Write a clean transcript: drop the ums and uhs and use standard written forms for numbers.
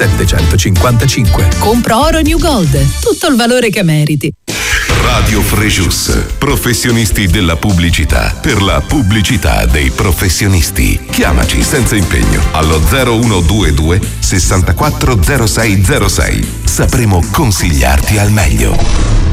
755. Compra oro New Gold, tutto il valore che meriti. Radio Frejus, professionisti della pubblicità, per la pubblicità dei professionisti. Chiamaci senza impegno allo 0122 640606. Sapremo consigliarti al meglio.